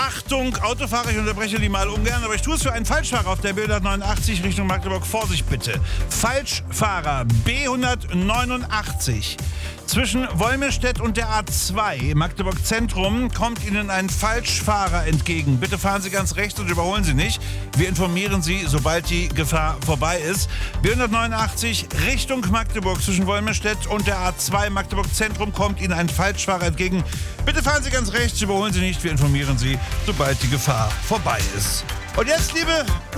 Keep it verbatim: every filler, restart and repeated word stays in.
Achtung, Autofahrer, ich unterbreche die mal ungern, aber ich tue es für einen Falschfahrer auf der B hundertneunundachtzig Richtung Magdeburg. Vorsicht bitte. Falschfahrer B hundertneunundachtzig. Zwischen Wolmirstedt und der A zwei, Magdeburg Zentrum, kommt Ihnen ein Falschfahrer entgegen. Bitte fahren Sie ganz rechts und überholen Sie nicht. Wir informieren Sie, sobald die Gefahr vorbei ist. B hundertneunundachtzig Richtung Magdeburg, zwischen Wolmirstedt und der A zwei, Magdeburg Zentrum, kommt Ihnen ein Falschfahrer entgegen. Bitte fahren Sie ganz rechts, überholen Sie nicht. Wir informieren Sie, sobald die Gefahr vorbei ist. Und jetzt, liebe